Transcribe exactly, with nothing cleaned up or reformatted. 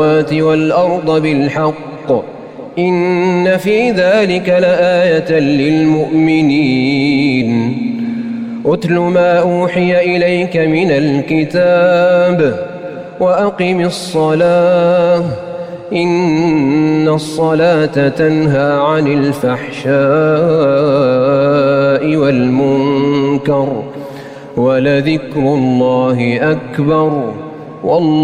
والأرض بالحق إن في ذلك لآية للمؤمنين أتل ما أوحي إليك من الكتاب وأقم الصلاة إن الصلاة تنهى عن الفحشاء والمنكر ولذكر الله أكبر والله